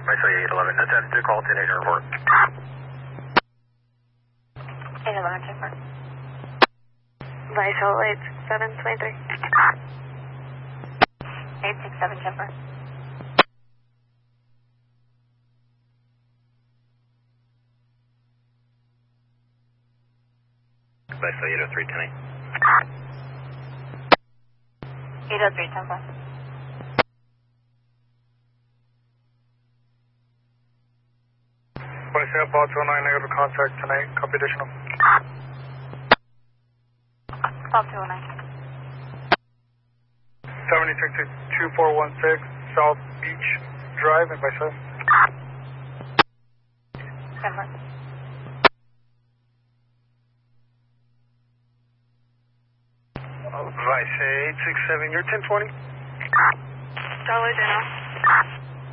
Vice 811, that's after call 10-8 report. 811, Jennifer. Vice 8723. 867, Jennifer. Vice 803, 10-8. 803, Jennifer. Vice Apple 209, negative contact tonight, copy additional. Call 209. 762416 South Beach Drive in Vice. Jennifer. Vice 867, you're 1020? Dollar General.